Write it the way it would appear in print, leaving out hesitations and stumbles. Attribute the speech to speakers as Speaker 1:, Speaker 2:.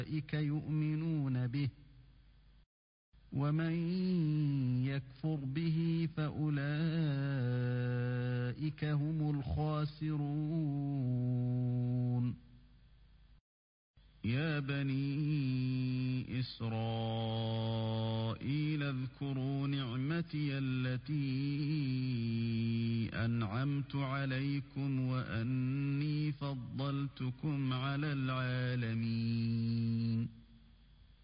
Speaker 1: يؤمنون به ومن يكفر به فأولئك هم الخاسرون يا بني إسرائيل اذكروا نعمتي التي أنعمت عليكم وأني فضلتكم على العالمين